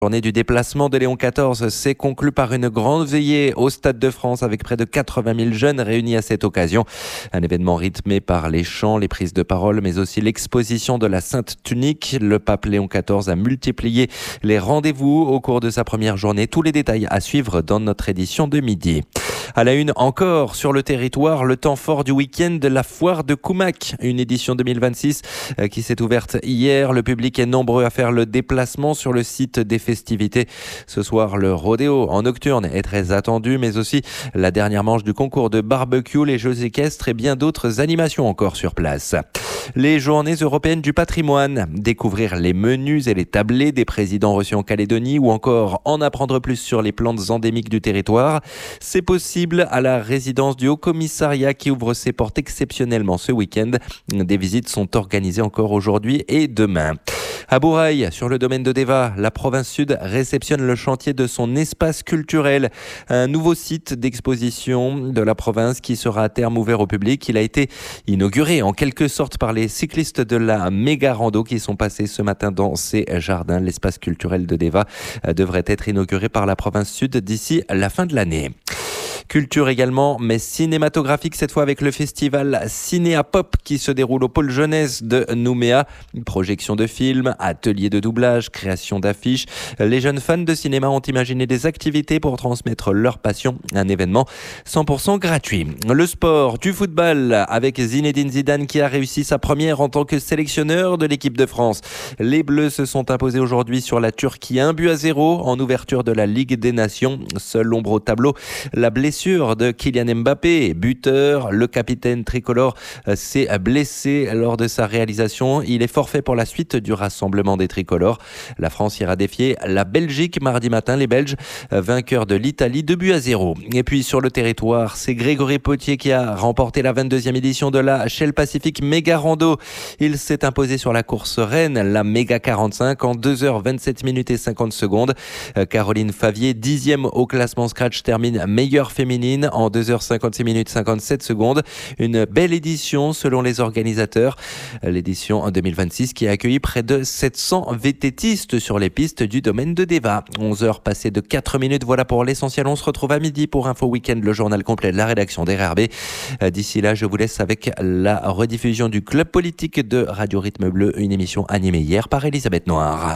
La journée du déplacement de Léon XIV s'est conclue par une grande veillée au Stade de France avec près de 80 000 jeunes réunis à cette occasion. Un événement rythmé par les chants, les prises de parole, mais aussi l'exposition de la Sainte Tunique. Le pape Léon XIV a multiplié les rendez-vous au cours de sa première journée. Tous les détails à suivre dans notre édition de midi. À la une encore sur le territoire, le temps fort du week-end de la foire de Koumac, une édition 2026 qui s'est ouverte hier. Le public est nombreux à faire le déplacement sur le site des festivités. Ce soir, le rodéo en nocturne est très attendu, mais aussi la dernière manche du concours de barbecue, les jeux équestres et bien d'autres animations encore sur place. Les journées européennes du patrimoine, découvrir les menus et les tablés des présidents reçus en Calédonie ou encore en apprendre plus sur les plantes endémiques du territoire. C'est possible à la résidence du Haut-Commissariat qui ouvre ses portes exceptionnellement ce week-end. Des visites sont organisées encore aujourd'hui et demain. À Bourail, sur le domaine de Deva, la province sud réceptionne le chantier de son espace culturel. Un nouveau site d'exposition de la province qui sera à terme ouvert au public. Il a été inauguré en quelque sorte par les cyclistes de la méga rando qui sont passés ce matin dans ces jardins. L'espace culturel de Deva devrait être inauguré par la province sud d'ici la fin de l'année. Culture également, mais cinématographique cette fois avec le festival Cinéa Pop qui se déroule au pôle jeunesse de Nouméa. Projection de films, ateliers de doublage, création d'affiches. Les jeunes fans de cinéma ont imaginé des activités pour transmettre leur passion. Un événement 100% gratuit. Le sport, du football avec Zinedine Zidane qui a réussi sa première en tant que sélectionneur de l'équipe de France. Les Bleus se sont imposés aujourd'hui sur la Turquie 1-0 en ouverture de la Ligue des Nations. Seule ombre au tableau, la blessure de Kylian Mbappé, buteur. Le capitaine tricolore s'est blessé lors de sa réalisation. Il est forfait pour la suite du rassemblement des tricolores. La France ira défier la Belgique mardi matin. Les Belges vainqueurs de l'Italie 2-0. Et puis sur le territoire, c'est Grégory Potier qui a remporté la 22e édition de la Shell Pacific Méga Rando. Il s'est imposé sur la course reine, la Méga 45 en 2h27 minutes et 50 secondes. Caroline Favier, 10e au classement Scratch, termine meilleure féminine en 2h56 minutes 57 secondes. Une belle édition selon les organisateurs. L'édition en 2026 qui a accueilli près de 700 vététistes sur les pistes du domaine de Deva. 11h passées de 4 minutes. Voilà pour l'essentiel. On se retrouve à midi pour Info Week-end, le journal complet de la rédaction d'RRB. D'ici là, je vous laisse avec la rediffusion du Club Politique de Radio Rythme Bleu, une émission animée hier par Elisabeth Noir.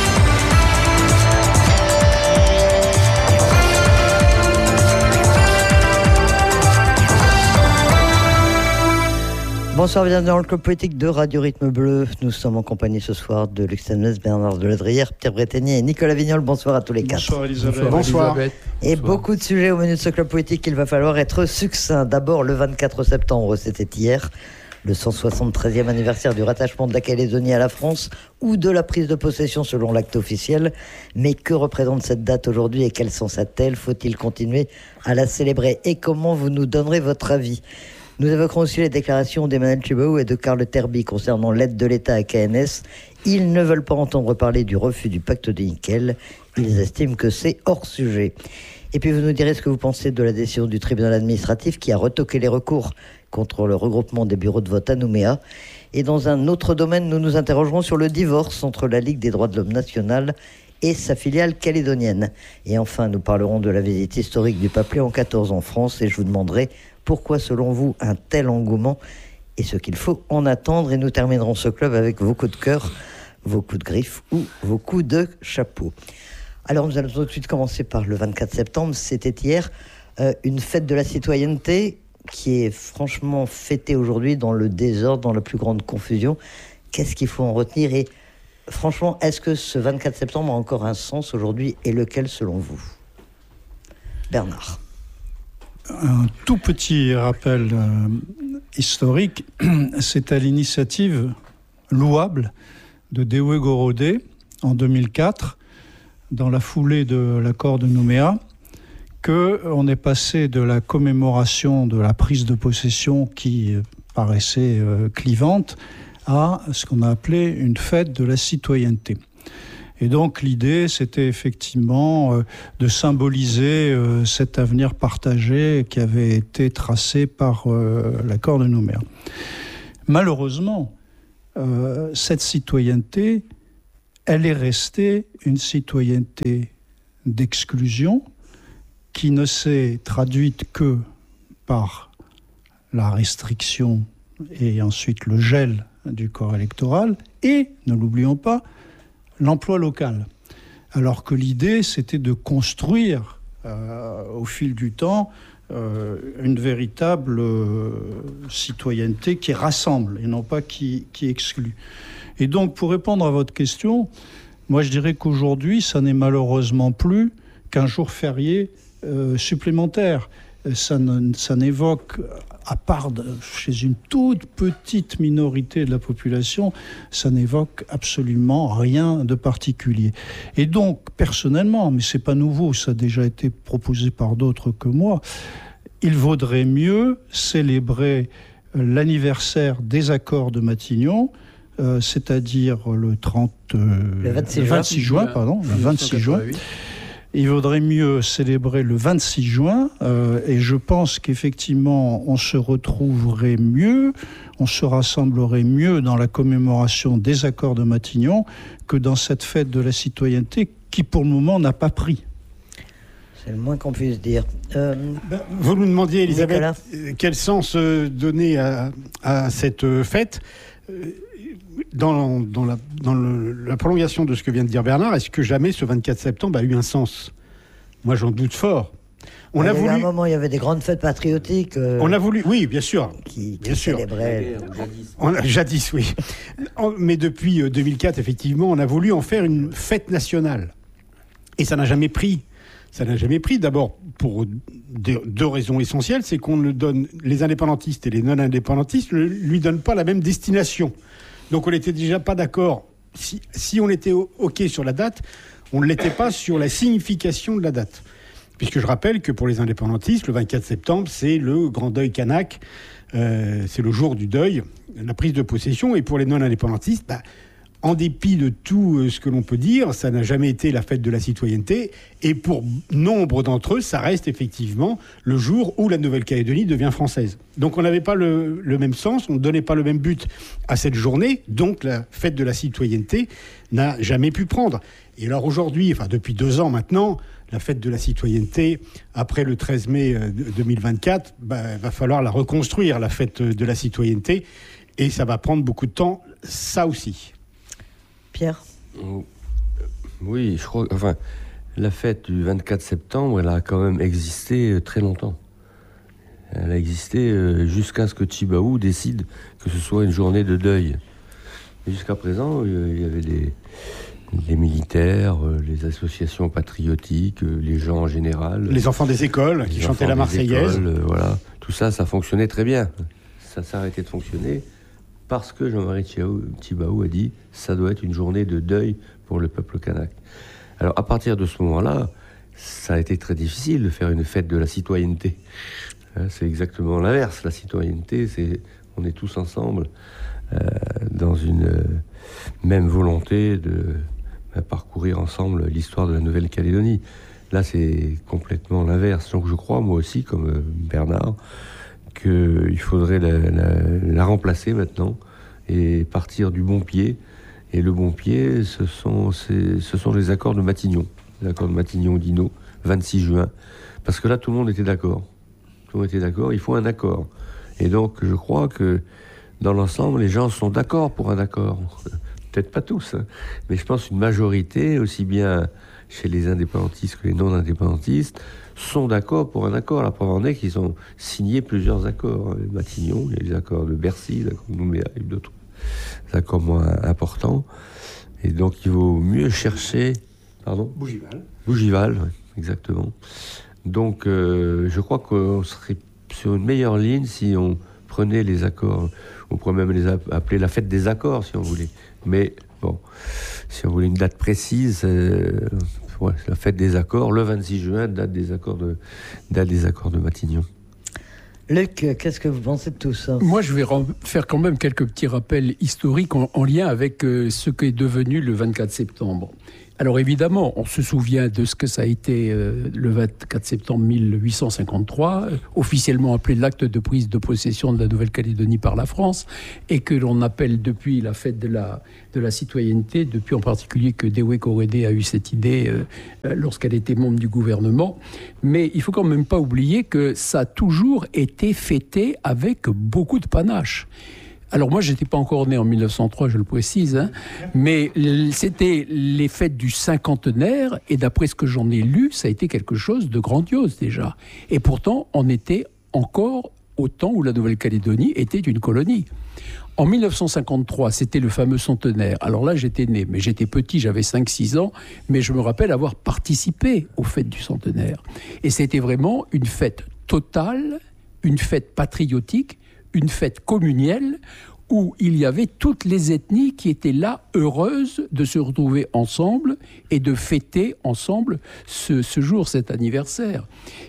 Bonsoir, bienvenue dans le Club Politique de Radio Rythme Bleu. Nous sommes en compagnie ce soir de Luc Stenmes, Bernard Deladrière, Pierre Breténier et Nicolas Vignol. Bonsoir à tous les quatre. Bonsoir Elisabeth. Bonsoir. Et beaucoup de sujets au menu de ce Club Politique, il va falloir être succinct. D'abord, le 24 septembre, c'était hier, le 173e anniversaire du rattachement de la Calédonie à la France ou de la prise de possession selon l'acte officiel. Mais que représente cette date aujourd'hui et quel sens a-t-elle ? Faut-il continuer à la célébrer ? Et comment vous nous donnerez votre avis ? Nous évoquerons aussi les déclarations d'Emmanuel Tchibaou et de Karl Terby concernant l'aide de l'État à KNS. Ils ne veulent pas entendre parler du refus du pacte de Nickel. Ils estiment que c'est hors sujet. Et puis vous nous direz ce que vous pensez de la décision du tribunal administratif qui a retoqué les recours contre le regroupement des bureaux de vote à Nouméa. Et dans un autre domaine, nous nous interrogerons sur le divorce entre la Ligue des droits de l'homme nationale et sa filiale calédonienne. Et enfin, nous parlerons de la visite historique du pape Léon XIV en France et je vous demanderai pourquoi, selon vous, un tel engouement et ce qu'il faut en attendre. Et nous terminerons ce club avec vos coups de cœur, vos coups de griffe ou vos coups de chapeau. Alors, nous allons tout de suite commencer par le 24 septembre. C'était hier une fête de la citoyenneté qui est franchement fêtée aujourd'hui dans le désordre, dans la plus grande confusion. Qu'est-ce qu'il faut en retenir ? Et franchement, est-ce que ce 24 septembre a encore un sens aujourd'hui et lequel selon vous ? Bernard. Un tout petit rappel historique, c'est à l'initiative louable de Dewe Gorodé en 2004, dans la foulée de l'accord de Nouméa, qu'on est passé de la commémoration de la prise de possession qui paraissait clivante à ce qu'on a appelé une fête de la citoyenneté. Et donc l'idée, c'était effectivement de symboliser cet avenir partagé qui avait été tracé par l'accord de Nouméa. Malheureusement, cette citoyenneté elle est restée une citoyenneté d'exclusion qui ne s'est traduite que par la restriction et ensuite le gel du corps électoral et, ne l'oublions pas, l'emploi local. Alors que l'idée, c'était de construire au fil du temps une véritable citoyenneté qui rassemble et non pas qui exclut. Et donc, pour répondre à votre question, moi je dirais qu'aujourd'hui, ça n'est malheureusement plus qu'un jour férié supplémentaire. Ça n'évoque, à part chez une toute petite minorité de la population, ça n'évoque absolument rien de particulier. Et donc, personnellement, mais c'est pas nouveau, ça a déjà été proposé par d'autres que moi, il vaudrait mieux célébrer l'anniversaire des accords de Matignon, c'est-à-dire le 26 juin. Il vaudrait mieux célébrer le 26 juin et je pense qu'effectivement on se retrouverait mieux, on se rassemblerait mieux dans la commémoration des accords de Matignon que dans cette fête de la citoyenneté qui pour le moment n'a pas pris. C'est le moins qu'on puisse dire. Vous nous demandiez, Elisabeth, quel sens donner à cette fête dans la prolongation de ce que vient de dire Bernard. Est-ce que jamais ce 24 septembre a eu un sens ? Moi, j'en doute fort. À un moment, il y avait des grandes fêtes patriotiques. On a voulu, oui, bien sûr. Qui célébraient. Jadis, oui. Mais depuis 2004, effectivement, on a voulu en faire une fête nationale. Et ça n'a jamais pris. Ça n'a jamais pris, d'abord, pour deux raisons essentielles. C'est qu'on ne donne, les indépendantistes et les non-indépendantistes ne lui donnent pas la même destination. Donc on n'était déjà pas d'accord. Si on était OK sur la date, on ne l'était pas sur la signification de la date. Puisque je rappelle que pour les indépendantistes, le 24 septembre, c'est le grand deuil kanak, c'est le jour du deuil, la prise de possession. Et pour les non-indépendantistes, en dépit de tout ce que l'on peut dire, ça n'a jamais été la fête de la citoyenneté. Et pour nombre d'entre eux, ça reste effectivement le jour où la Nouvelle-Calédonie devient française. Donc on n'avait pas le même sens, on ne donnait pas le même but à cette journée. Donc la fête de la citoyenneté n'a jamais pu prendre. Et alors aujourd'hui, depuis 2 ans maintenant, la fête de la citoyenneté, après le 13 mai 2024, va falloir la reconstruire, la fête de la citoyenneté. Et ça va prendre beaucoup de temps, ça aussi. Pierre ? Oui, je crois. La fête du 24 septembre, elle a quand même existé très longtemps. Elle a existé jusqu'à ce que Tjibaou décide que ce soit une journée de deuil. Et jusqu'à présent, il y avait les militaires, les associations patriotiques, les gens en général. Les enfants des écoles qui chantaient la Marseillaise. Voilà. Tout ça, ça fonctionnait très bien. Ça s'est arrêté de fonctionner parce que Jean-Marie Tjibaou a dit « ça doit être une journée de deuil pour le peuple kanak ». Alors, à partir de ce moment-là, ça a été très difficile de faire une fête de la citoyenneté. C'est exactement l'inverse. La citoyenneté, on est tous ensemble dans une même volonté de parcourir ensemble l'histoire de la Nouvelle-Calédonie. Là, c'est complètement l'inverse. Donc, je crois, moi aussi, comme Bernard, qu'il faudrait la remplacer maintenant et partir du bon pied. Et le bon pied, ce sont les accords de Matignon. Les accords de Matignon-Dino, 26 juin. Parce que là, tout le monde était d'accord. Tout le monde était d'accord, il faut un accord. Et donc, je crois que dans l'ensemble, les gens sont d'accord pour un accord. Peut-être pas tous, hein, mais je pense une majorité, aussi bien chez les indépendantistes que les non-indépendantistes, sont d'accord pour un accord. La preuve en est qu'ils ont signé plusieurs accords. Les Matignon, les accords de Bercy, les accords de Nouméa et d'autres accords moins importants. Et donc, il vaut mieux chercher... Pardon ? Bougival, ouais, exactement. Donc, je crois qu'on serait sur une meilleure ligne si on prenait les accords. On pourrait même les appeler la fête des accords, si on voulait. Mais, bon, si on voulait une date précise... c'est la fête des accords, le 26 juin, date des accords de Matignon. Luc, qu'est-ce que vous pensez de tout ça ? Moi, je vais faire quand même quelques petits rappels historiques en lien avec ce qu'est devenu le 24 septembre. Alors évidemment, on se souvient de ce que ça a été le 24 septembre 1853, officiellement appelé l'acte de prise de possession de la Nouvelle-Calédonie par la France, et que l'on appelle depuis la fête de la citoyenneté, depuis en particulier que Dewey-Corrédé a eu cette idée lorsqu'elle était membre du gouvernement. Mais il ne faut quand même pas oublier que ça a toujours été fêté avec beaucoup de panache. Alors moi, je n'étais pas encore né en 1903, je le précise, mais c'était les fêtes du cinquantenaire, et d'après ce que j'en ai lu, ça a été quelque chose de grandiose déjà. Et pourtant, on était encore au temps où la Nouvelle-Calédonie était une colonie. En 1953, c'était le fameux centenaire. Alors là, j'étais né, mais j'étais petit, j'avais 5-6 ans, mais je me rappelle avoir participé aux fêtes du centenaire. Et c'était vraiment une fête totale, une fête patriotique, une fête communielle où il y avait toutes les ethnies qui étaient là, heureuses de se retrouver ensemble et de fêter ensemble ce jour, cet anniversaire.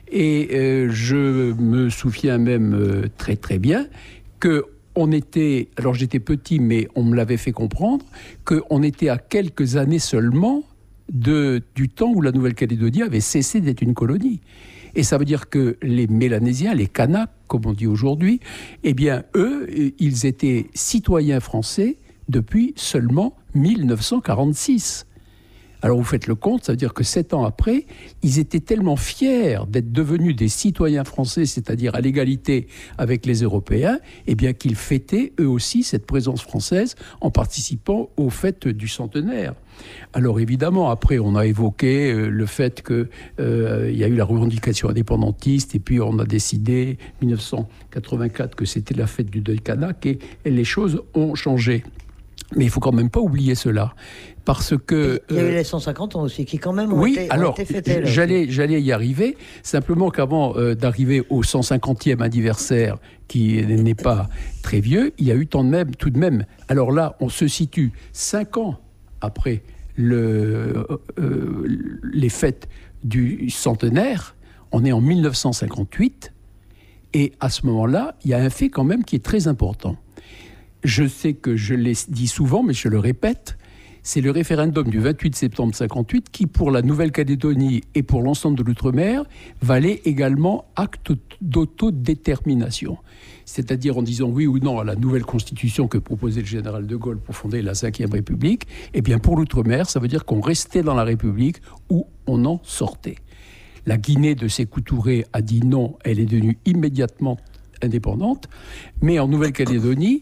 Et je me souviens même très très bien qu'on était, alors j'étais petit, mais on me l'avait fait comprendre, qu'on était à quelques années seulement du temps où la Nouvelle-Calédonie avait cessé d'être une colonie. Et ça veut dire que les Mélanésiens, les Kanaks, comme on dit aujourd'hui, eh bien, eux, ils étaient citoyens français depuis seulement 1946. Alors vous faites le compte, ça veut dire que 7 ans après, ils étaient tellement fiers d'être devenus des citoyens français, c'est-à-dire à l'égalité avec les Européens, eh bien qu'ils fêtaient eux aussi cette présence française en participant aux fêtes du centenaire. Alors évidemment, après, on a évoqué le fait qu'il y a eu la revendication indépendantiste, et puis on a décidé, 1984, que c'était la fête du deuil kanak, et les choses ont changé. Mais il ne faut quand même pas oublier cela, parce que... Il y a eu les 150 ans aussi, qui quand même ont été fêtés. J'allais y arriver, simplement qu'avant d'arriver au 150e anniversaire, qui n'est pas très vieux, il y a eu tout de même... Alors là, on se situe 5 ans après les fêtes du centenaire, on est en 1958, et à ce moment-là, il y a un fait quand même qui est très important. Je sais que je l'ai dit souvent, mais je le répète, c'est le référendum du 28 septembre 1958 qui, pour la Nouvelle-Calédonie et pour l'ensemble de l'outre-mer, valait également acte d'autodétermination. C'est-à-dire en disant oui ou non à la nouvelle constitution que proposait le général de Gaulle pour fonder la Ve République. Eh bien, pour l'outre-mer, ça veut dire qu'on restait dans la République ou on en sortait. La Guinée de Sékou Touré a dit non, elle est devenue immédiatement indépendante, mais en Nouvelle-Calédonie,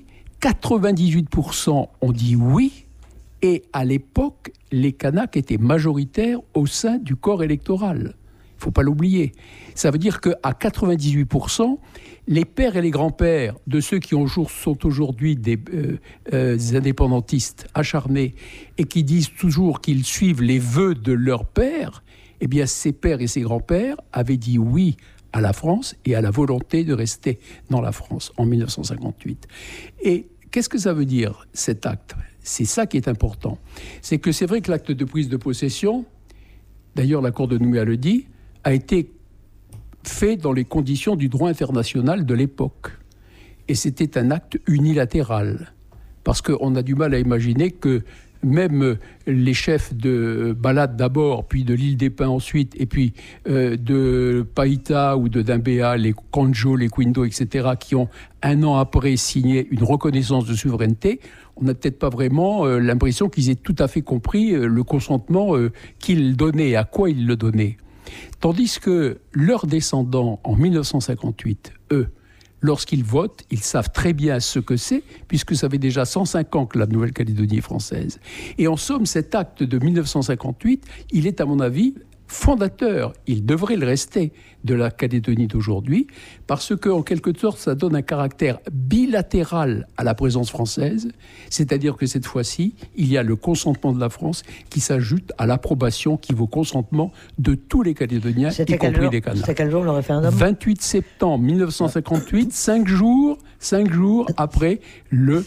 98% ont dit oui, et à l'époque, les Kanaks étaient majoritaires au sein du corps électoral. Il ne faut pas l'oublier. Ça veut dire qu'à 98%, les pères et les grands-pères de ceux qui sont aujourd'hui des indépendantistes acharnés et qui disent toujours qu'ils suivent les vœux de leur père, eh bien, ces pères et ces grands-pères avaient dit oui à la France et à la volonté de rester dans la France en 1958. Et qu'est-ce que ça veut dire, cet acte ? C'est ça qui est important. C'est que c'est vrai que l'acte de prise de possession, d'ailleurs l'accord de Nouméa le dit, a été fait dans les conditions du droit international de l'époque. Et c'était un acte unilatéral. Parce qu'on a du mal à imaginer que même les chefs de Balade d'abord, puis de l'île des Pins ensuite, et puis de Païta ou de Dimbéa, les Konjo, les Kwindo, etc., qui ont un an après signé une reconnaissance de souveraineté, on n'a peut-être pas vraiment l'impression qu'ils aient tout à fait compris le consentement qu'ils donnaient et à quoi ils le donnaient. Tandis que leurs descendants, en 1958, eux, lorsqu'ils votent, ils savent très bien ce que c'est, puisque ça fait déjà 105 ans que la Nouvelle-Calédonie est française. Et en somme, cet acte de 1958, il est à mon avis fondateur, il devrait le rester, de la Calédonie d'aujourd'hui, parce qu'en quelque sorte, ça donne un caractère bilatéral à la présence française, c'est-à-dire que cette fois-ci, il y a le consentement de la France qui s'ajoute à l'approbation qui vaut consentement de tous les Calédoniens, y compris les Kanaks. C'était quel jour le référendum ? 28 septembre 1958, 5 jours après le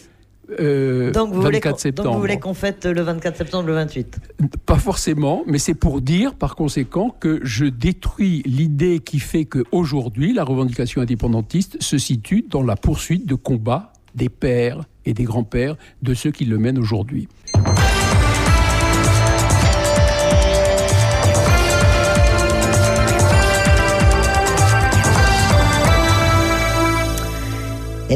24 septembre. Donc vous voulez qu'on fête le 24 septembre, le 28 ? Pas forcément, mais c'est pour dire par conséquent que je détruis l'idée qui fait qu'aujourd'hui, la revendication indépendantiste se situe dans la poursuite de combats des pères et des grands-pères de ceux qui le mènent aujourd'hui.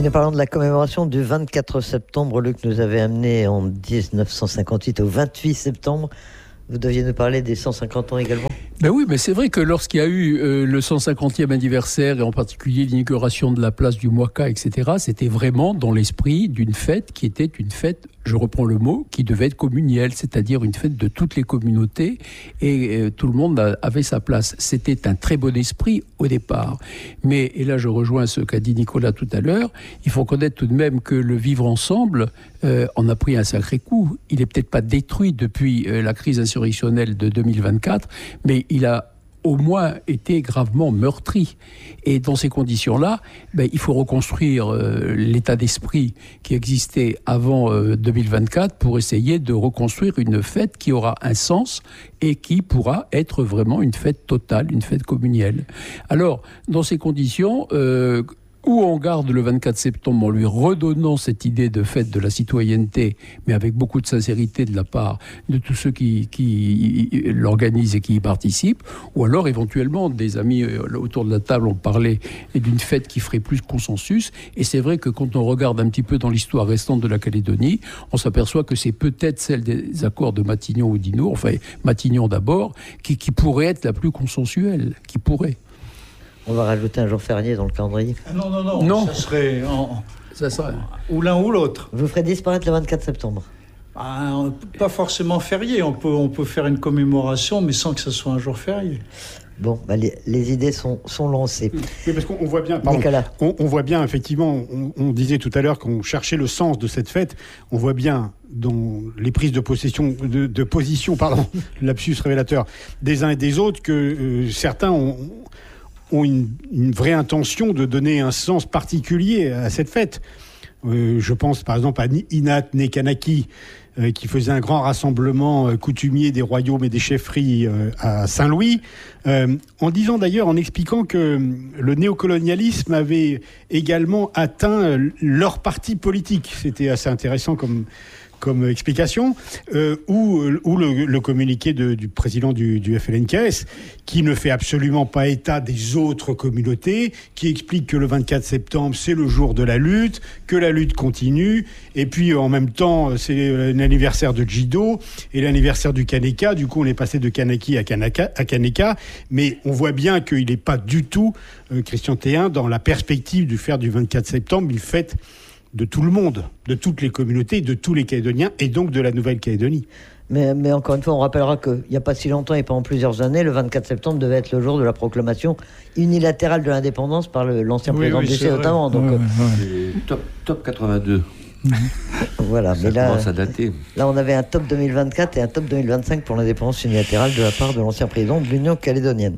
Et nous parlons de la commémoration du 24 septembre. Luc nous avait amené en 1958 au 28 septembre. Vous deviez nous parler des 150 ans également. Ben oui, mais c'est vrai que lorsqu'il y a eu le 150e anniversaire, et en particulier l'inauguration de la place du Moika, etc., c'était vraiment dans l'esprit d'une fête qui était une fête, je reprends le mot, qui devait être communielle, c'est-à-dire une fête de toutes les communautés, et tout le monde avait sa place. C'était un très bon esprit au départ. Mais, et là je rejoins ce qu'a dit Nicolas tout à l'heure, il faut reconnaître tout de même que le vivre ensemble en a pris un sacré coup. Il n'est peut-être pas détruit depuis la crise insurrectionnelle de 2024, mais il a au moins été gravement meurtri. Et dans ces conditions-là, il faut reconstruire l'état d'esprit qui existait avant 2024 pour essayer de reconstruire une fête qui aura un sens et qui pourra être vraiment une fête totale, une fête communielle. Alors, dans ces conditions, où on garde le 24 septembre en lui redonnant cette idée de fête de la citoyenneté, mais avec beaucoup de sincérité de la part de tous ceux qui l'organisent et qui y participent, ou alors éventuellement des amis autour de la table ont parlé d'une fête qui ferait plus consensus. Et c'est vrai que quand on regarde un petit peu dans l'histoire restante de la Calédonie, on s'aperçoit que c'est peut-être celle des accords de Matignon ou d'Inno, enfin Matignon d'abord, qui pourrait être la plus consensuelle, qui pourrait. On va rajouter un jour férié dans le calendrier. Non. Ça serait ou l'un ou l'autre. Vous ferez disparaître le 24 septembre. Pas forcément férié. On peut faire une commémoration, mais sans que ce soit un jour férié. Bon, les idées sont lancées. Oui, parce qu'on voit bien, on voit bien effectivement, on disait tout à l'heure qu'on cherchait le sens de cette fête, on voit bien dans les prises de position, lapsus révélateur, des uns et des autres, que certains ont une vraie intention de donner un sens particulier à cette fête. Je pense par exemple à Inat Nekanaki, qui faisait un grand rassemblement coutumier des royaumes et des chefferies à Saint-Louis, en disant d'ailleurs, en expliquant que le néocolonialisme avait également atteint leur parti politique. C'était assez intéressant comme explication, ou le communiqué du président du FLNKS, qui ne fait absolument pas état des autres communautés, qui explique que le 24 septembre, c'est le jour de la lutte, que la lutte continue, et puis en même temps, c'est l'anniversaire de Djido et l'anniversaire du Kaneka. Du coup, on est passé de Kanaki à Kaneka, mais on voit bien qu'il n'est pas du tout, Christian Théin, dans la perspective de faire du 24 septembre une fête de tout le monde, de toutes les communautés, de tous les Calédoniens, et donc de la Nouvelle-Calédonie. Mais encore une fois, on rappellera qu'il n'y a pas si longtemps et pendant plusieurs années, le 24 septembre devait être le jour de la proclamation unilatérale de l'indépendance par l'ancien président Ducé notamment. Donc, top 82. Voilà, ça mais là, commence à dater. Là, on avait un top 2024 et un top 2025 pour l'indépendance unilatérale de la part de l'ancien président de l'Union calédonienne.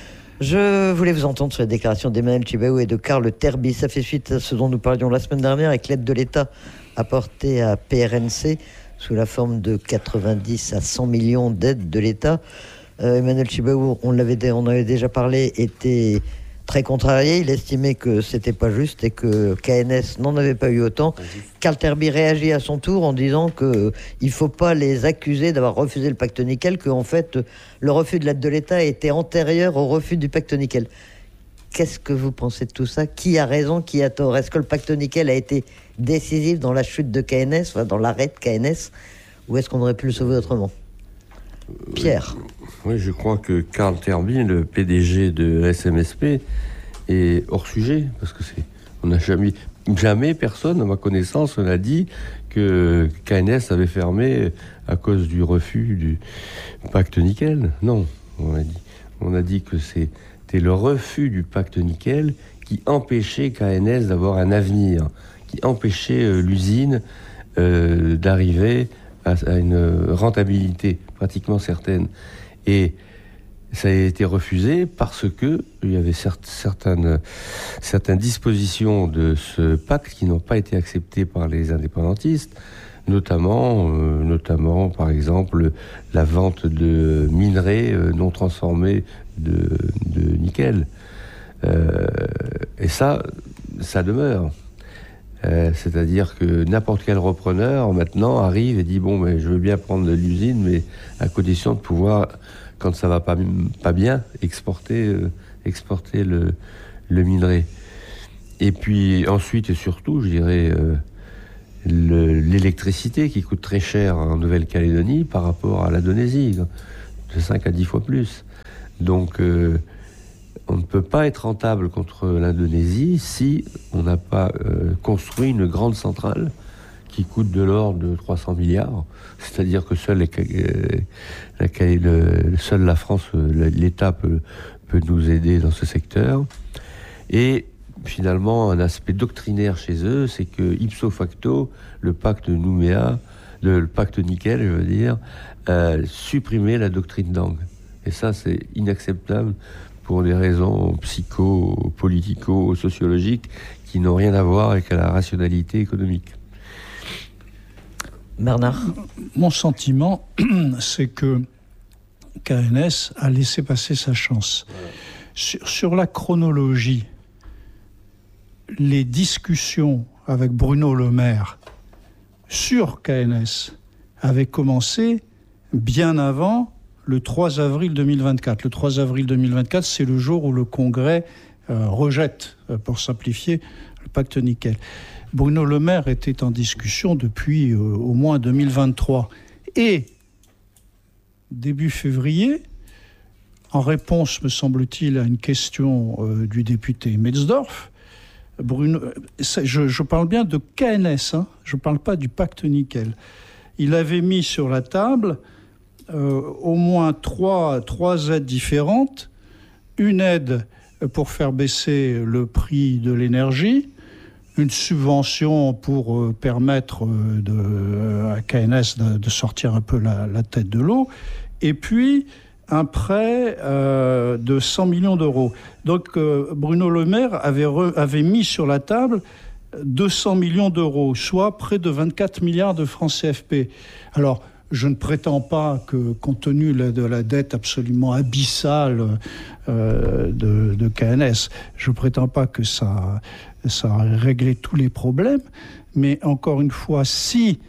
Je voulais vous entendre sur les déclarations d'Emmanuel Tjibaou et de Karl Terby. Ça fait suite à ce dont nous parlions la semaine dernière avec l'aide de l'État apportée à PRNC sous la forme de 90 à 100 millions d'aides de l'État. Emmanuel Tjibaou, on en avait déjà parlé, était très contrarié. Il estimait que c'était pas juste et que KNS n'en avait pas eu autant. Karl Terby réagit à son tour en disant qu'il ne faut pas les accuser d'avoir refusé le pacte nickel, qu'en fait, le refus de l'aide de l'État était antérieur au refus du pacte nickel. Qu'est-ce que vous pensez de tout ça ? Qui a raison, qui a tort ? Est-ce que le pacte nickel a été décisif dans la chute de KNS, enfin dans l'arrêt de KNS, ou est-ce qu'on aurait pu le sauver autrement ? Pierre. Oui, je crois que Karl Terby, le PDG de SMSP, est hors sujet, parce que on n'a jamais personne, à ma connaissance, n'a dit que KNS avait fermé à cause du refus du pacte nickel. Non, on a dit que c'était le refus du pacte nickel qui empêchait KNS d'avoir un avenir, qui empêchait l'usine d'arriver à une rentabilité pratiquement certaine. Et ça a été refusé parce que il y avait certaines dispositions de ce pacte qui n'ont pas été acceptées par les indépendantistes, notamment par exemple la vente de minerais non transformés de nickel. Et ça demeure. C'est-à-dire que n'importe quel repreneur maintenant arrive et dit mais je veux bien prendre de l'usine, mais à condition de pouvoir, quand ça va pas bien, exporter le minerai. Et puis ensuite et surtout, je dirais, l'électricité qui coûte très cher en Nouvelle-Calédonie par rapport à l'Indonésie, de 5 à 10 fois plus. Donc on ne peut pas être rentable contre l'Indonésie si on n'a pas construit une grande centrale qui coûte de l'ordre de 300 milliards. C'est-à-dire que seule la France, l'État peut nous aider dans ce secteur. Et finalement, un aspect doctrinaire chez eux, c'est que ipso facto, le pacte Nouméa, le pacte Nickel, je veux dire, supprimait la doctrine d'Ang. Et ça, c'est inacceptable pour des raisons politico-sociologiques qui n'ont rien à voir avec la rationalité économique. Bernard ? Mon sentiment, c'est que KNS a laissé passer sa chance. Sur la chronologie, les discussions avec Bruno Le Maire sur KNS avaient commencé bien avant le 3 avril 2024. Le 3 avril 2024, c'est le jour où le Congrès rejette, pour simplifier, le pacte Nickel. Bruno Le Maire était en discussion depuis au moins 2023. Et début février, en réponse, me semble-t-il, à une question du député Metzdorf, Bruno, je parle bien de KNS, je ne parle pas du pacte Nickel. Il avait mis sur la table au moins trois aides différentes. Une aide pour faire baisser le prix de l'énergie, une subvention pour permettre à KNS de sortir un peu la tête de l'eau, et puis un prêt de 100 millions d'euros. Donc Bruno Le Maire avait mis sur la table 200 millions d'euros, soit près de 24 milliards de francs CFP. Alors, je ne prétends pas que, compte tenu de la dette absolument abyssale de KNS, je ne prétends pas que ça a réglé tous les problèmes, mais encore une fois, si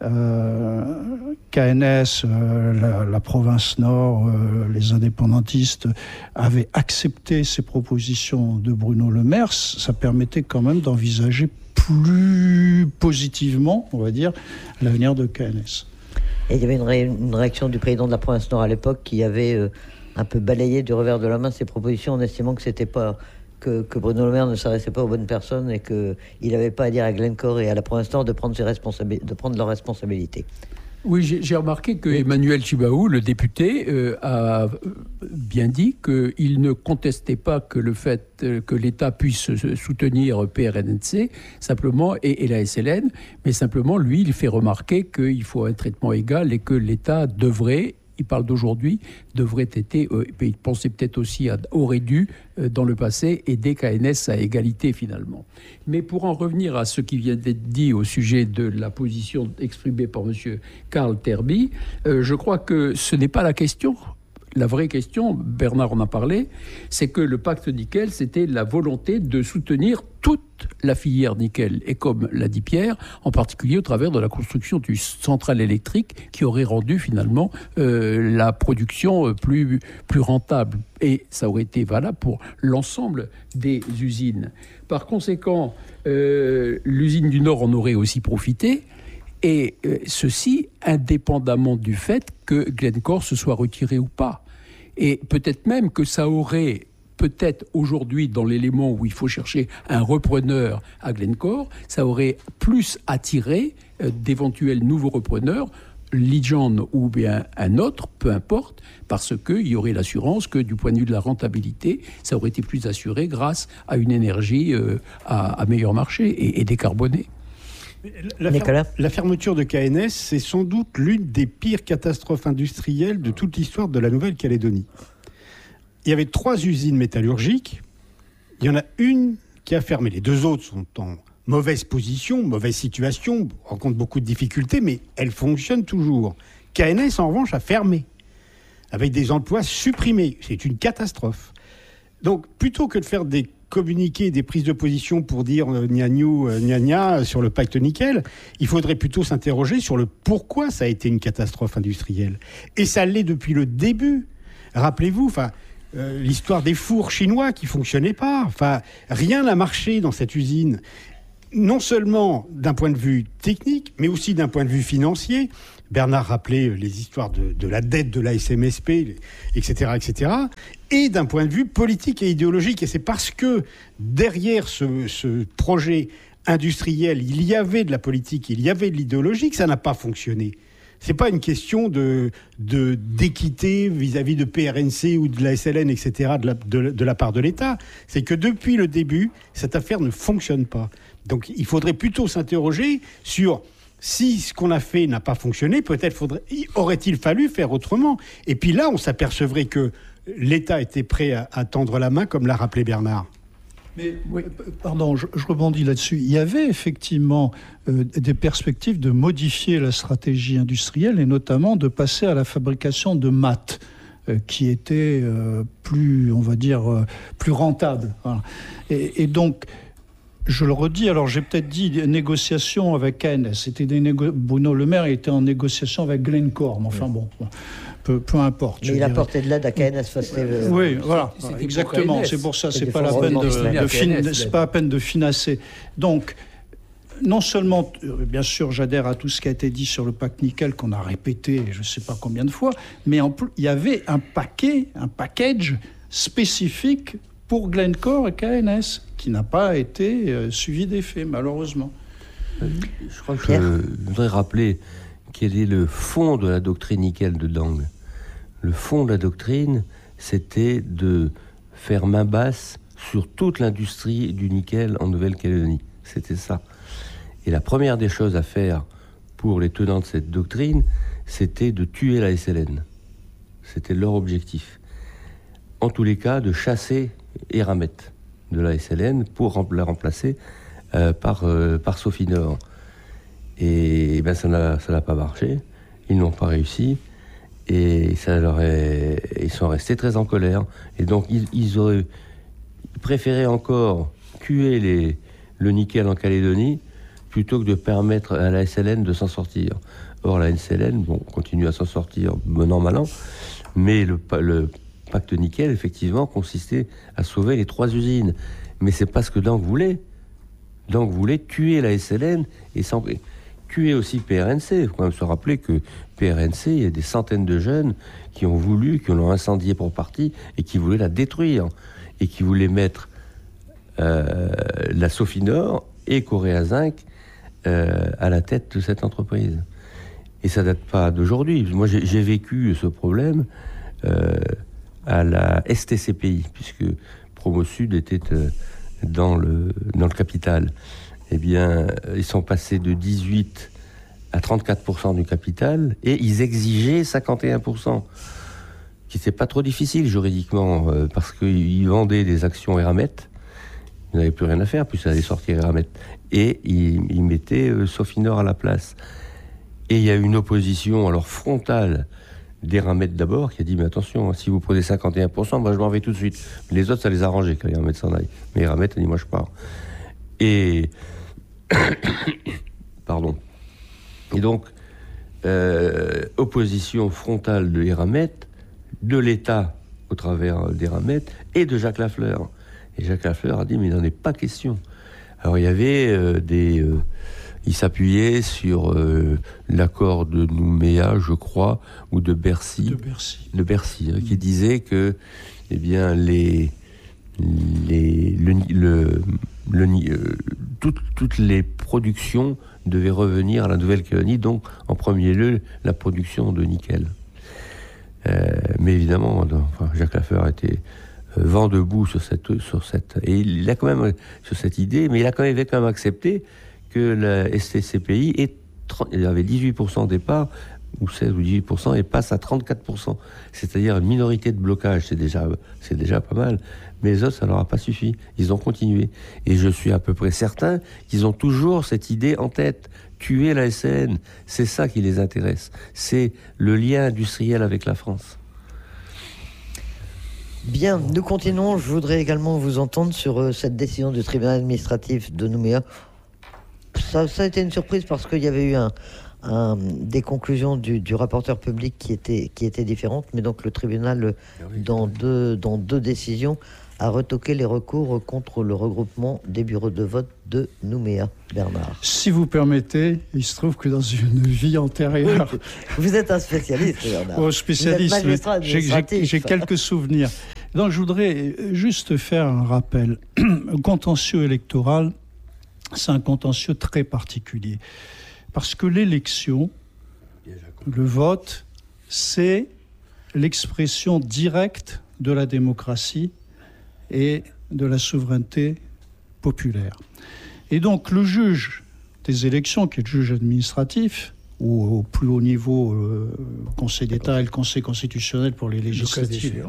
KNS, la province Nord, les indépendantistes avaient accepté ces propositions de Bruno Le Maire, ça permettait quand même d'envisager plus positivement, on va dire, l'avenir de KNS. Et il y avait une réaction du président de la province Nord à l'époque qui avait un peu balayé du revers de la main ces propositions en estimant que c'était pas que Bruno Le Maire ne s'adressait pas aux bonnes personnes et qu'il n'avait pas à dire à Glencore et à la province Nord de prendre leurs responsabilités. Oui, j'ai remarqué que Emmanuel Tjibaou, le député, a bien dit qu'il ne contestait pas que le fait que l'État puisse soutenir PRNC simplement et la SLN, mais simplement, lui, il fait remarquer qu'il faut un traitement égal et que l'État devrait, il parle d'aujourd'hui, devrait être, il pensait peut-être aussi, aurait dû, dans le passé, aider KNS à égalité finalement. Mais pour en revenir à ce qui vient d'être dit au sujet de la position exprimée par M. Carl Terby, je crois que ce n'est pas la question. La vraie question, Bernard en a parlé, c'est que le pacte nickel, c'était la volonté de soutenir toute la filière nickel. Et comme l'a dit Pierre, en particulier au travers de la construction d'une centrale électrique qui aurait rendu finalement la production plus rentable. Et ça aurait été valable pour l'ensemble des usines. Par conséquent, l'usine du Nord en aurait aussi profité. Et ceci indépendamment du fait que Glencore se soit retiré ou pas. Et peut-être même que ça aurait, peut-être aujourd'hui, dans l'élément où il faut chercher un repreneur à Glencore, ça aurait plus attiré d'éventuels nouveaux repreneurs, Lijon ou bien un autre, peu importe, parce qu'il y aurait l'assurance que du point de vue de la rentabilité, ça aurait été plus assuré grâce à une énergie à meilleur marché et décarbonée. La fermeture de KNS, c'est sans doute l'une des pires catastrophes industrielles de toute l'histoire de la Nouvelle-Calédonie. Il y avait 3 usines métallurgiques. Il y en a une qui a fermé. Les 2 autres sont en mauvaise position, mauvaise situation, rencontrent beaucoup de difficultés, mais elles fonctionnent toujours. KNS, en revanche, a fermé, avec des emplois supprimés. C'est une catastrophe. Donc, plutôt que de faire des communiquer des prises de position pour dire gna sur le pacte nickel, il faudrait plutôt s'interroger sur le pourquoi ça a été une catastrophe industrielle. Et ça l'est depuis le début. Rappelez-vous, l'histoire des fours chinois qui fonctionnaient pas. Enfin, rien n'a marché dans cette usine. Non seulement d'un point de vue technique, mais aussi d'un point de vue financier. Bernard rappelait les histoires de la dette de la SMSP, etc., etc. Et d'un point de vue politique et idéologique. Et c'est parce que derrière ce projet industriel, il y avait de la politique, il y avait de l'idéologie, que ça n'a pas fonctionné. C'est pas une question d'équité vis-à-vis de PRNC ou de la SLN, etc., de la part de l'État. C'est que depuis le début, cette affaire ne fonctionne pas. Donc il faudrait plutôt s'interroger sur si ce qu'on a fait n'a pas fonctionné, peut-être aurait-il fallu faire autrement. Et puis là, on s'apercevrait que l'État était prêt à tendre la main, comme l'a rappelé Bernard. Mais, oui. Pardon, je rebondis là-dessus. Il y avait effectivement des perspectives de modifier la stratégie industrielle et notamment de passer à la fabrication de maths qui était plus, on va dire, plus rentable. Voilà. Et donc, je le redis, alors j'ai peut-être dit négociation avec KNS. C'était Bruno Le Maire était en négociation avec Glencore, mais enfin bon... Peu importe. Mais il apportait de l'aide à KNS. Oui, voilà, exactement. C'est pour ça, c'est pas la peine de financer. Donc, non seulement, bien sûr, j'adhère à tout ce qui a été dit sur le pacte nickel qu'on a répété, je ne sais pas combien de fois, mais en plus, il y avait un package spécifique pour Glencore et KNS qui n'a pas été suivi d'effet, malheureusement. Je crois que je voudrais rappeler quel est le fond de la doctrine nickel de Dang. Le fond de la doctrine, c'était de faire main basse sur toute l'industrie du nickel en Nouvelle-Calédonie. C'était ça. Et la première des choses à faire pour les tenants de cette doctrine, c'était de tuer la SLN. C'était leur objectif. En tous les cas, de chasser Eramet de la SLN pour la remplacer par Sofinor. Et ben ça n'a pas marché, ils n'ont pas réussi, et ils sont restés très en colère. Et donc ils auraient préféré encore tuer le nickel en Calédonie plutôt que de permettre à la SLN de s'en sortir. Or la SLN, continue à s'en sortir bon an mal an, mais le pacte nickel, effectivement, consistait à sauver les 3 usines. Mais c'est pas ce que Dang voulait. Dang voulait tuer la SLN et tuer aussi PRNC. Il faut quand même se rappeler que PRNC, il y a des centaines de jeunes qui l'ont incendiée pour partie et qui voulaient la détruire et qui voulaient mettre la Sofinor et Coréa Zinc à la tête de cette entreprise. Et ça date pas d'aujourd'hui. Moi, j'ai vécu ce problème à la STCPI, puisque Promo Sud était dans le capital. Eh bien, ils sont passés de 18 à 34% du capital et ils exigeaient 51%, qui n'était pas trop difficile juridiquement, parce qu'ils vendaient des actions Eramet, ils n'avaient plus rien à faire, puis ça allait sortir Eramet, et ils mettaient Sofinor à la place. Et il y a eu une opposition alors frontale d'Eramet d'abord, qui a dit, mais attention, si vous prenez 51%, moi je m'en vais tout de suite. Les autres, ça les arrangeait que Eramet s'en aille. Mais Eramet a dit, moi je pars. Et... Pardon. Et donc, opposition frontale de Eramet, de l'État au travers d'Eramet, et de Jacques Lafleur. Et Jacques Lafleur a dit, mais il n'en est pas question. Alors il y avait il s'appuyait sur l'accord de Nouméa, je crois, ou de Bercy. De Bercy, qui disait que, eh bien, toutes les productions devaient revenir à la Nouvelle-Calédonie, donc en premier lieu la production de nickel. Mais évidemment, Jacques Lafleur était vent debout sur cette, et il a quand même sur cette idée, mais il a quand même accepté que la STCPI il avait 18% des parts, ou 16 ou 18%, et passe à 34%. C'est-à-dire une minorité de blocage, c'est déjà pas mal. Mais les autres, ça leur a pas suffi. Ils ont continué. Et je suis à peu près certain qu'ils ont toujours cette idée en tête. Tuer la SN, c'est ça qui les intéresse. C'est le lien industriel avec la France. Bien, nous continuons. Je voudrais également vous entendre sur cette décision du tribunal administratif de Nouméa. Ça a été une surprise parce qu'il y avait eu des conclusions du rapporteur public qui étaient différentes, mais donc le tribunal, dans deux décisions, a retoqué les recours contre le regroupement des bureaux de vote de Nouméa. Bernard. Si vous permettez, il se trouve que dans une vie antérieure... Oui, vous êtes un spécialiste, Bernard. Oh, spécialiste, j'ai quelques souvenirs. Donc je voudrais juste faire un rappel. Un contentieux électoral, c'est un contentieux très particulier. Parce que l'élection, le vote, c'est l'expression directe de la démocratie et de la souveraineté populaire. Et donc le juge des élections, qui est le juge administratif, ou au plus haut niveau, le Conseil d'État et le Conseil constitutionnel pour les législatives,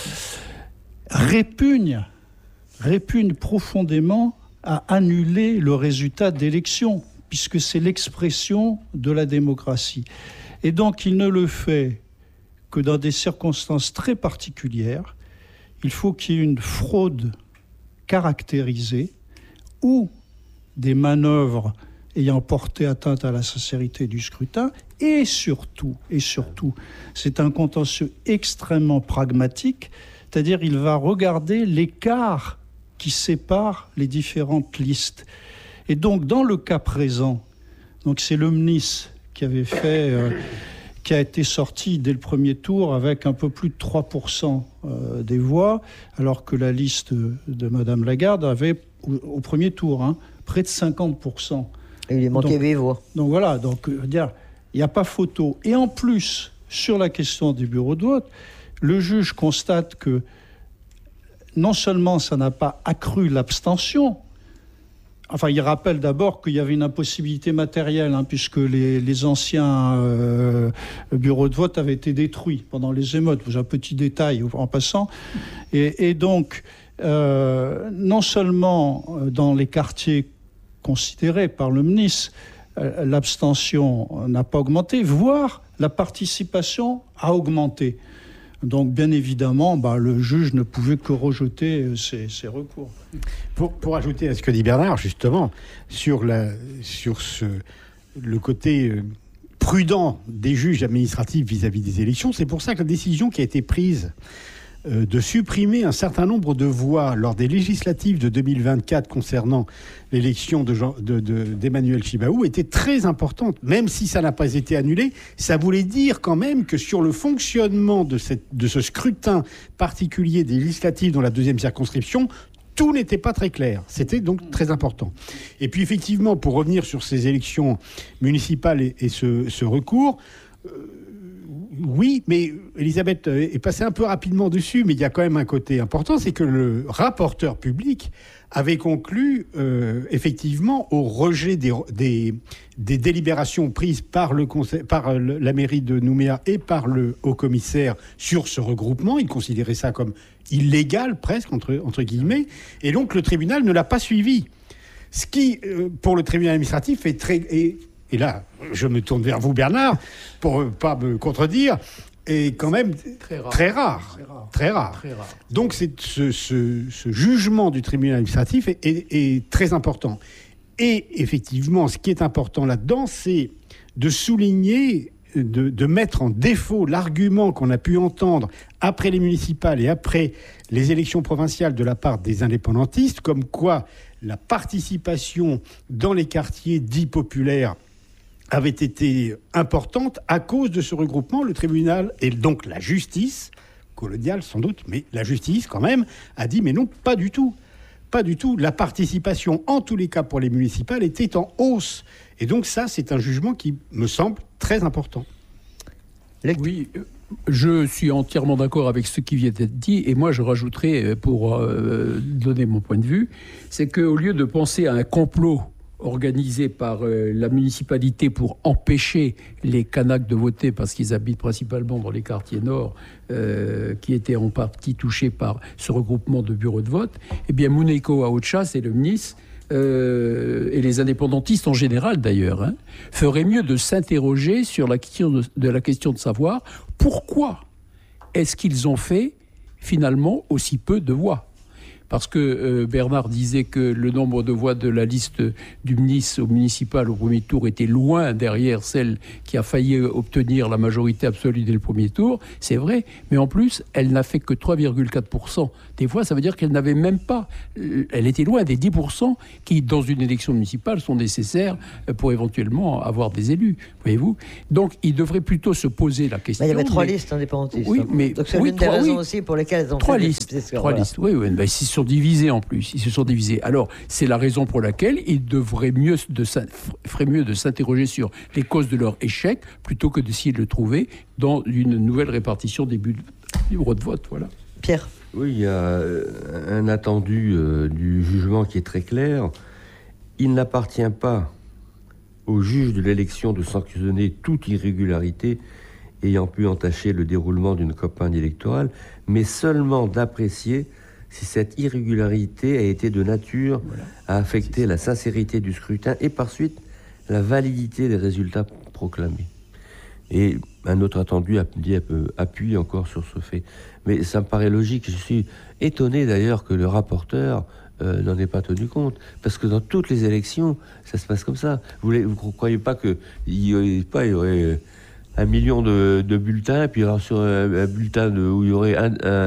répugne profondément à annuler le résultat d'élection, puisque c'est l'expression de la démocratie. Et donc il ne le fait que dans des circonstances très particulières. Il faut qu'il y ait une fraude caractérisée ou des manœuvres ayant porté atteinte à la sincérité du scrutin. Et surtout, c'est un contentieux extrêmement pragmatique, c'est-à-dire il va regarder l'écart qui sépare les différentes listes. Et donc, dans le cas présent, donc c'est le MNIS qui avait fait... qui a été sorti dès le premier tour avec un peu plus de 3% des voix, alors que la liste de Mme Lagarde avait, au premier tour, près de 50%. Et il lui manquait 8 voix. Donc voilà, il n'y a pas photo. Et en plus, sur la question des bureaux de vote, le juge constate que non seulement ça n'a pas accru l'abstention, enfin, il rappelle d'abord qu'il y avait une impossibilité matérielle, puisque les anciens bureaux de vote avaient été détruits pendant les émeutes. Vous avez un petit détail en passant. Et donc, non seulement dans les quartiers considérés par le MNIS, l'abstention n'a pas augmenté, voire la participation a augmenté. Donc, bien évidemment, le juge ne pouvait que rejeter ces recours. Pour ajouter à ce que dit Bernard, justement, sur le côté prudent des juges administratifs vis-à-vis des élections, c'est pour ça que la décision qui a été prise de supprimer un certain nombre de voix lors des législatives de 2024 concernant l'élection d'Emmanuel Tjibaou était très importante. Même si ça n'a pas été annulé, ça voulait dire quand même que sur le fonctionnement de ce scrutin particulier des législatives dans la deuxième circonscription, tout n'était pas très clair. C'était donc très important. Et puis effectivement, pour revenir sur ces élections municipales et ce recours... oui, mais Elisabeth est passée un peu rapidement dessus, mais il y a quand même un côté important, c'est que le rapporteur public avait conclu effectivement au rejet des délibérations prises par la mairie de Nouméa et par le haut-commissaire sur ce regroupement. Il considérait ça comme illégal, presque, entre guillemets, et donc le tribunal ne l'a pas suivi. Ce qui, pour le tribunal administratif, est très... Et là, je me tourne vers vous, Bernard, pour ne pas me contredire, est quand même très rare. Donc ce jugement du tribunal administratif est très important. Et effectivement, ce qui est important là-dedans, c'est de souligner, de mettre en défaut l'argument qu'on a pu entendre après les municipales et après les élections provinciales de la part des indépendantistes, comme quoi la participation dans les quartiers dits populaires avait été importante à cause de ce regroupement. Le tribunal et donc la justice, coloniale sans doute, mais la justice quand même, a dit mais non, pas du tout. Pas du tout. La participation, en tous les cas pour les municipales, était en hausse. Et donc ça, c'est un jugement qui me semble très important. Oui, je suis entièrement d'accord avec ce qui vient d'être dit. Et moi, je rajouterais, pour donner mon point de vue, c'est qu'au lieu de penser à un complot organisé par la municipalité pour empêcher les Kanaks de voter parce qu'ils habitent principalement dans les quartiers nord qui étaient en partie touchés par ce regroupement de bureaux de vote, eh bien Mouneko Aocha et le MNIS et les indépendantistes en général d'ailleurs feraient mieux de s'interroger sur la question de savoir pourquoi est-ce qu'ils ont fait finalement aussi peu de voix. parce que Bernard disait que le nombre de voix de la liste du ministre au municipal au premier tour était loin derrière celle qui a failli obtenir la majorité absolue dès le premier tour. C'est vrai, mais en plus, elle n'a fait que 3,4% des voix. Ça veut dire qu'elle n'avait même pas... Elle était loin des 10% qui, dans une élection municipale, sont nécessaires pour éventuellement avoir des élus, voyez-vous. Donc, il devrait plutôt se poser la question... Il y avait 3 listes indépendantistes. Oui, mais... Donc, c'est l'une des raisons aussi pour lesquelles elles ont Trois listes, oui. Ben, ils se sont divisés en plus. Ils se sont divisés. Alors, c'est la raison pour laquelle il ferait mieux de s'interroger sur les causes de leur échec plutôt que d'essayer de le trouver dans une nouvelle répartition des bureaux de vote. Voilà. Pierre. Oui, il y a un attendu du jugement qui est très clair. Il n'appartient pas au juge de l'élection de sanctionner toute irrégularité ayant pu entacher le déroulement d'une campagne électorale, mais seulement d'apprécier si cette irrégularité a été de nature à affecter la sincérité du scrutin et par suite la validité des résultats proclamés. Et un autre attendu appuie encore sur ce fait. Mais ça me paraît logique. Je suis étonné d'ailleurs que le rapporteur n'en ait pas tenu compte. Parce que dans toutes les élections, ça se passe comme ça. Vous ne croyez pas qu'il y aurait 1 million de bulletins, et puis alors sur un bulletin où il y aurait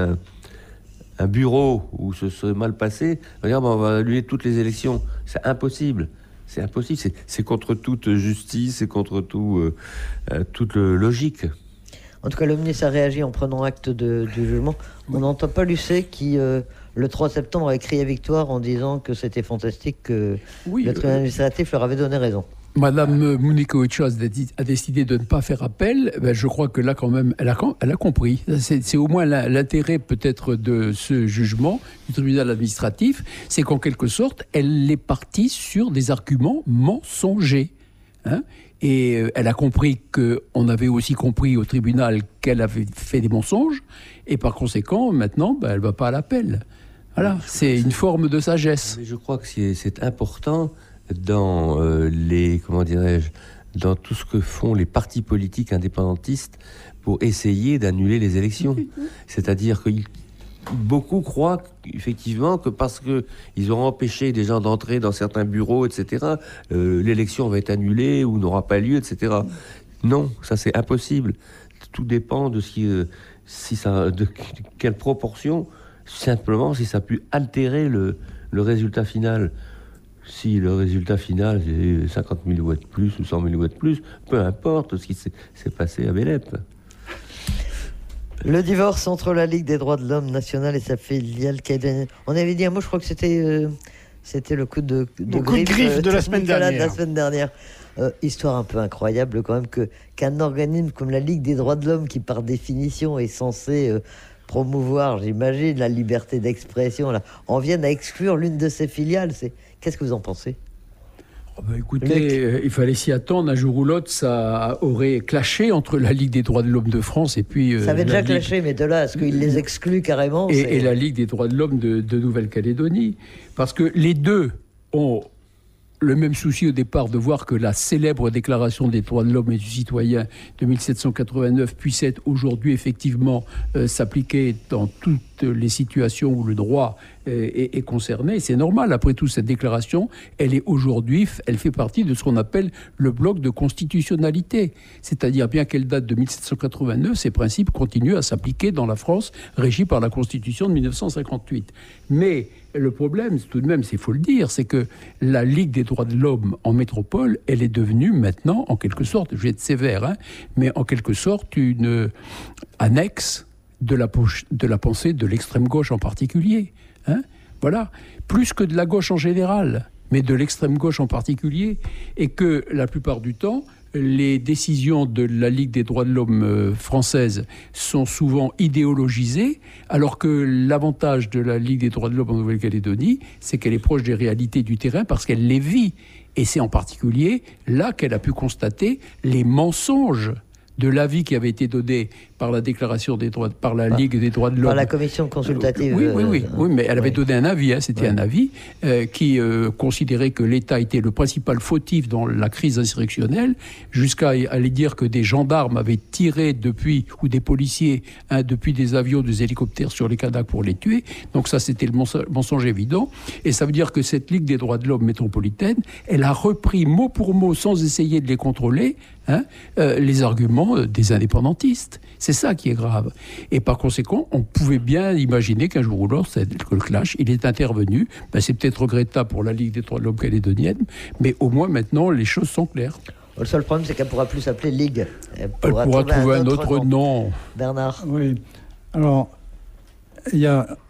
un bureau où ce serait mal passé, regarde, on va annuler toutes les élections. C'est impossible. C'est impossible. C'est contre toute justice et contre toute logique. En tout cas, le ministre a réagi en prenant acte du jugement. On n'entend pas Lucet qui, le 3 septembre, a crié victoire en disant que c'était fantastique, que le tribunal administratif leur avait donné raison. Madame Mounikovitch a décidé de ne pas faire appel. Ben, je crois que là, quand même, elle a compris. C'est au moins l'intérêt peut-être de ce jugement du tribunal administratif, c'est qu'en quelque sorte, elle est partie sur des arguments mensongers. Hein, et elle a compris qu'on avait aussi compris au tribunal qu'elle avait fait des mensonges, et par conséquent, maintenant, elle ne va pas à l'appel. Voilà, c'est une forme de sagesse. Mais je crois que c'est important dans dans tout ce que font les partis politiques indépendantistes pour essayer d'annuler les élections. C'est-à-dire que beaucoup croient effectivement que parce qu'ils auront empêché des gens d'entrer dans certains bureaux, etc., l'élection va être annulée ou n'aura pas lieu, etc. Non, ça c'est impossible. Tout dépend de de quelle proportion, simplement si ça a pu altérer le résultat final. Si le résultat final, c'est 50 000 voix de plus ou 100 000 voix de plus, peu importe ce qui s'est passé à Bélep. Le divorce entre la Ligue des droits de l'homme nationale et sa filiale calédonienne. On avait dit un mot, je crois que c'était le coup de griffe de la semaine dernière. Histoire un peu incroyable quand même qu'un organisme comme la Ligue des droits de l'homme, qui par définition est censé promouvoir, j'imagine, la liberté d'expression, en vienne à exclure l'une de ses filiales. Qu'est-ce que vous en pensez ? Écoutez, il fallait s'y attendre. Un jour ou l'autre, ça aurait clashé entre la Ligue des droits de l'homme de France et puis... ça avait déjà clashé, mais de là à ce qu'il les exclut carrément... Et la Ligue des droits de l'homme de Nouvelle-Calédonie. Parce que les deux ont le même souci au départ de voir que la célèbre Déclaration des droits de l'homme et du citoyen de 1789 puisse être aujourd'hui effectivement s'appliquer dans toutes les situations où le droit est concerné. C'est normal. Après tout, cette déclaration, elle fait partie de ce qu'on appelle le bloc de constitutionnalité. C'est-à-dire, bien qu'elle date de 1789, ces principes continuent à s'appliquer dans la France régie par la Constitution de 1958. Mais le problème, tout de même, il faut le dire, c'est que la Ligue des droits de l'homme en métropole, elle est devenue maintenant, en quelque sorte, je vais être sévère, mais en quelque sorte une annexe de la pensée de l'extrême gauche en particulier. Voilà, plus que de la gauche en général, mais de l'extrême gauche en particulier, et que la plupart du temps, les décisions de la Ligue des droits de l'homme française sont souvent idéologisées, alors que l'avantage de la Ligue des droits de l'homme en Nouvelle-Calédonie, c'est qu'elle est proche des réalités du terrain parce qu'elle les vit. Et c'est en particulier là qu'elle a pu constater les mensonges de l'avis qui avait été donné par la déclaration des droits, par la Ligue des droits de l'homme. Par la commission consultative. Oui, mais elle avait donné un avis, c'était un avis qui considérait que l'État était le principal fautif dans la crise insurrectionnelle, jusqu'à aller dire que des gendarmes avaient tiré depuis, ou des policiers, depuis des avions, des hélicoptères sur les Kanaks pour les tuer. Donc ça, c'était le mensonge évident. Et ça veut dire que cette Ligue des droits de l'homme métropolitaine, elle a repris mot pour mot, sans essayer de les contrôler, les arguments des indépendantistes. C'est ça qui est grave. Et par conséquent, on pouvait bien imaginer qu'un jour ou l'autre, que le clash, il est intervenu. C'est peut-être regrettable pour la Ligue des droits de l'homme calédonienne, mais au moins maintenant, les choses sont claires. Le seul problème, c'est qu'elle ne pourra plus s'appeler Ligue. Elle pourra trouver un autre nom. Bernard. Oui. Alors, il y a